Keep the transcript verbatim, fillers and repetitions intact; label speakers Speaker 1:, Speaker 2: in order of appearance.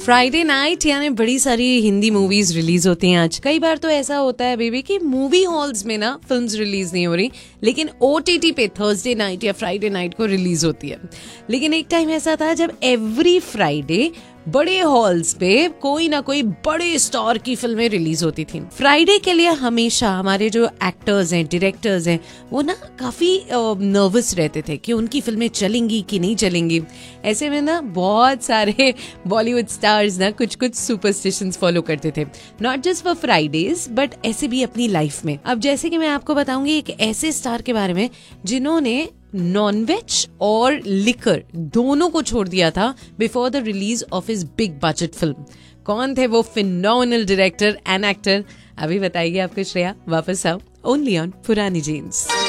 Speaker 1: Friday night यानी बड़ी सारी हिंदी मूवीज रिलीज होती हैं आज। कई बार तो ऐसा होता है बेबी कि मूवी हॉल्स में ना फिल्म्स रिलीज नहीं हो रही, लेकिन ओटीटी पे थर्सडे नाइट या फ्राइडे नाइट को रिलीज होती है। लेकिन एक टाइम ऐसा था जब एवरी फ्राइडे बड़े हॉल्स पे कोई ना कोई बड़े स्टार की फिल्में रिलीज होती थी। फ्राइडे के लिए हमेशा हमारे जो एक्टर्स हैं, डायरेक्टर्स हैं, वो ना काफी नर्वस रहते थे कि उनकी फिल्में चलेंगी कि नहीं चलेंगी। ऐसे में ना बहुत सारे बॉलीवुड स्टार्स ना कुछ कुछ सुपरस्टिशंस फॉलो करते थे, not just for Fridays but ऐसे भी अपनी लाइफ में। अब जैसे कि मैं आपको बताऊंगी एक ऐसे स्टार के बारे में जिन्होंने नॉनवेज और लिकर दोनों को छोड़ दिया था before the release of his big budget film. कौन थे वो फिनोमिनल डायरेक्टर एंड एक्टर? अभी बताइए आपको श्रेया। वापस आओ ओनली ऑन पुरानी जीन्स।